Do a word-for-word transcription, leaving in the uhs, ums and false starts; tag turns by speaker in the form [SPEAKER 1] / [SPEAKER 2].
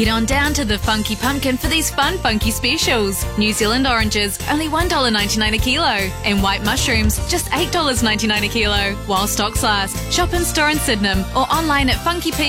[SPEAKER 1] Get on down to the Funky Pumpkin for these fun, funky specials. New Zealand oranges, only one dollar ninety-nine a kilo. And white mushrooms, just eight dollars ninety-nine a kilo. While stocks last. Shop in store in Sydenham or online at funky p